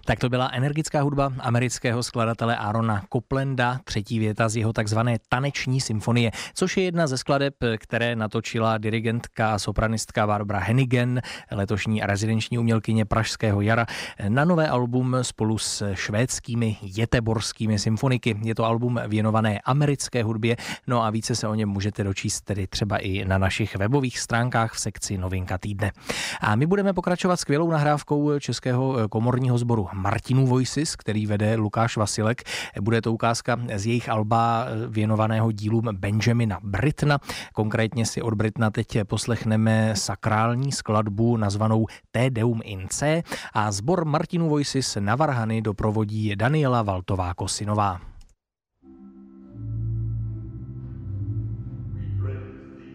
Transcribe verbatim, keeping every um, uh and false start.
Tak to byla energická hudba amerického skladatele Aarona Coplanda, třetí věta z jeho takzvané taneční symfonie, což je jedna ze skladeb, které natočila dirigentka a sopranistka Barbara Hennigan, letošní rezidenční umělkyně Pražského jara, na nové album spolu s švédskými Göteborskými symfoniky. Je to album věnované americké hudbě, no a více se o něm můžete dočíst tedy třeba i na našich webových stránkách v sekci Novinka týdne. A my budeme pokračovat skvělou nahrávkou českého komorního sboru Martinů Voices, který vede Lukáš Vasilek. Bude to ukázka z jejich alba věnovaného dílům Benjamina Brittona. Konkrétně si od Brittona teď poslechneme sakrální skladbu nazvanou Te Deum in C a sbor Martinů Voices na varhany doprovodí Daniela Valtová Kosinová.